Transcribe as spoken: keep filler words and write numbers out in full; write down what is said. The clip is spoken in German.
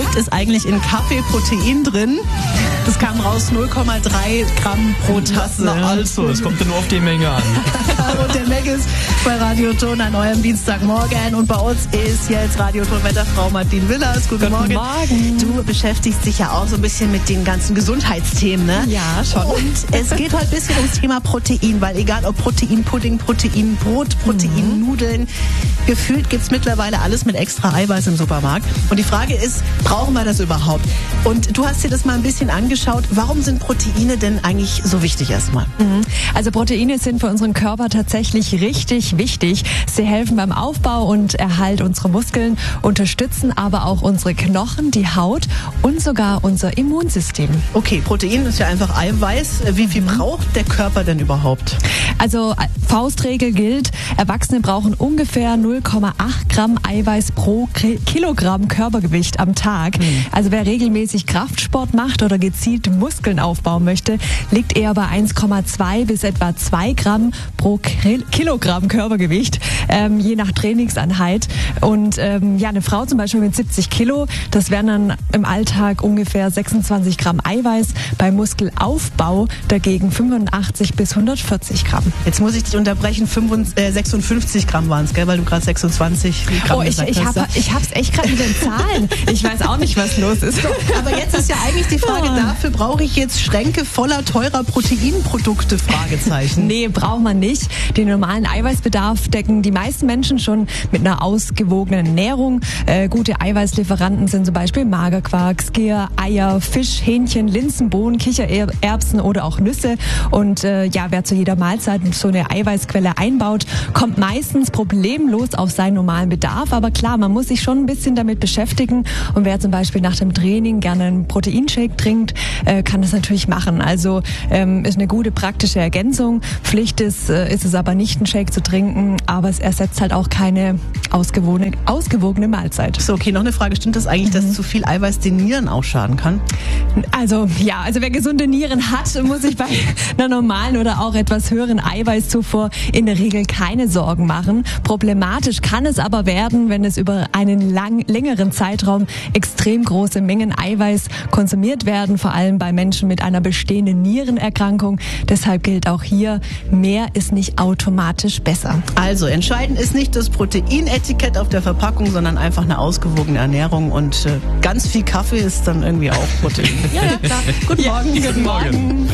Liegt es eigentlich in Kaffee Protein drin? Das kam raus null Komma drei Gramm pro Tasse. Na also, es kommt ja nur auf die Menge an. Und der Meg ist bei Radioton an eurem Dienstagmorgen. Und bei uns ist jetzt Radioton-Wetterfrau Martin Willers. Guten, Guten Morgen. Morgen. Du beschäftigst dich ja auch so ein bisschen mit den ganzen Gesundheitsthemen, ne? Ja, schon. Und es geht heute ein bisschen ums Thema Protein, weil egal ob Proteinpudding, Proteinbrot, Proteinnudeln, gefühlt gibt's mittlerweile alles mit extra Eiweiß im Supermarkt. Und die Frage ist, brauchen wir das überhaupt? Und du hast dir das mal ein bisschen angeschaut. Warum sind Proteine denn eigentlich so wichtig erstmal? Also Proteine sind für unseren Körper tatsächlich richtig wichtig. Sie helfen beim Aufbau und Erhalt unserer Muskeln, unterstützen aber auch unsere Knochen, die Haut und sogar unser Immunsystem. Okay, Protein ist ja einfach Eiweiß. Wie viel braucht der Körper denn überhaupt? Also Faustregel gilt, Erwachsene brauchen ungefähr null Komma acht Gramm Eiweiß pro Kilogramm Körpergewicht am Tag. Mhm. Also wer regelmäßig Kraftsport macht oder gezielt Muskeln aufbauen möchte, liegt eher bei eins Komma zwei bis etwa zwei Gramm pro Kilogramm Körpergewicht, ähm, je nach Trainingseinheit. Und ähm, ja, eine Frau zum Beispiel mit siebzig Kilo, das wären dann im Alltag ungefähr sechsundzwanzig Gramm Eiweiß, beim Muskelaufbau dagegen fünfundachtzig bis hundertvierzig Gramm. Jetzt muss ich dich unterbrechen, sechsundfünfzig Gramm waren es, gell, weil du gerade sechsundzwanzig Gramm Oh, ich, gesagt ich, hast. hab, ich hab's echt gerade mit den Zahlen. Ich weiß auch nicht, was los ist. Aber jetzt ist ja eigentlich die Frage, dafür brauche ich jetzt Schränke voller teurer Proteinprodukte, Fragezeichen. Nee, braucht man nicht. Den normalen Eiweißbedarf decken die meisten Menschen schon mit einer ausgewogenen Ernährung. Äh, gute Eiweißlieferanten sind zum Beispiel Magerquark, Skier, Eier, Fisch, Hähnchen, Linsen, Bohnen, Kichererbsen oder auch Nüsse. Und äh, ja, wer zu jeder Mahlzeit so eine Eiweißquelle einbaut, kommt meistens problemlos auf seinen normalen Bedarf. Aber klar, man muss sich schon ein bisschen damit beschäftigen. Und wer zum Beispiel nach dem Training gerne einen Proteinshake trinkt, äh, kann das natürlich machen. Also ähm, ist eine gute praktische Ergänzung. Pflicht ist, äh, ist es aber nicht, einen Shake zu trinken, aber es ersetzt halt auch keine ausgewogene, ausgewogene Mahlzeit. So, okay, noch eine Frage. Stimmt das eigentlich, mhm. dass zu viel Eiweiß den Nieren auch schaden kann? Also ja, also wer gesunde Nieren hat, muss sich bei einer normalen oder auch etwas höheren Eiweißzufuhr in der Regel keine Sorgen machen. Problematisch kann es aber werden, wenn es über einen lang, längeren Zeitraum extrem große Mengen Eiweiß konsumiert werden, vor allem bei Menschen mit einer bestehenden Nierenerkrankung. Deshalb gilt auch hier, mehr ist nicht automatisch besser. Also entscheidend ist nicht das Proteinetikett auf der Verpackung, sondern einfach eine ausgewogene Ernährung und äh, ganz viel Kaffee ist dann irgendwie auch Protein. Ja, ja, klar. Guten Morgen. Guten Morgen.